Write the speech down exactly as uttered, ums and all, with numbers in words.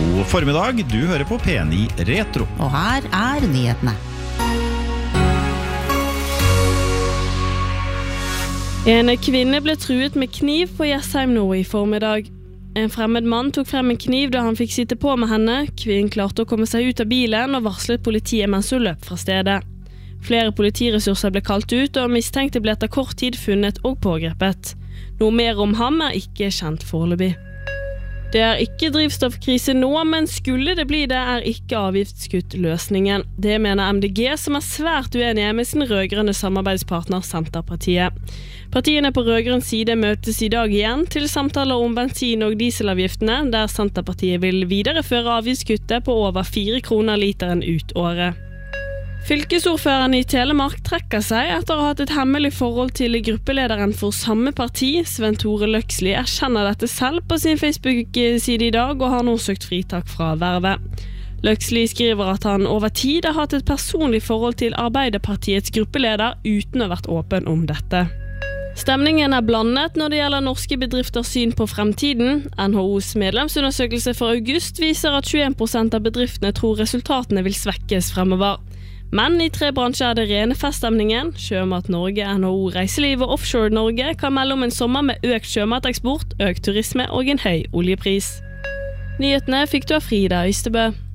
God formiddag, du hører på P ni Retro. Og her er nyhetene. En kvinne ble truet med kniv på Jessheim nå i formiddag. En fremmed mann tok frem en kniv da han fikk sitte på med henne. Kvinnen klarte å komme seg ut av bilen og varslet politiet mens hun løp fra stedet. Flere politiressurser ble kalt ut, og mistenkte ble etter kort tid funnet og pågrepet. Noe mer om ham er ikke kjent foreløpig. Det er ikke drivstoffkrise nå, men skulle det bli det, er ikke avgiftskutt løsningen. Det mener M D G, som er svært uenige med sin rødgrønne samarbeidspartner Senterpartiet. Partiene på rødgrønn side møtes i dag igjen til samtaler om bensin- og dieselavgiftene, der Senterpartiet vil videreføre avgiftskuttet på over fire kroner literen ut året. Fylkesordføreren i Telemark trekker seg etter å ha hatt et hemmelig forhold til gruppelederen for samme parti. Sven Tore Løksli erkjenner dette selv på sin Facebook-side i dag og har nå søkt fritak fra vervet. Løksli skriver at han over tid har hatt et personlig forhold til Arbeiderpartiets gruppeleder uten å ha vært åpen om dette. Stemningen er blandet når det gjelder norske bedrifters syn på fremtiden. N H O's medlemsundersøkelse for august viser at tjueen prosent av bedriftene tror resultatene vil svekkes fremover. Men i tre bransjer er det rene feststemningen. Sjømat Norge, N H O Reiseliv og Offshore Norge kan melde om en sommer med økt sjømateksport, økt turisme og en høy oljepris. Nyhetene fikk du av Frida Øystebø.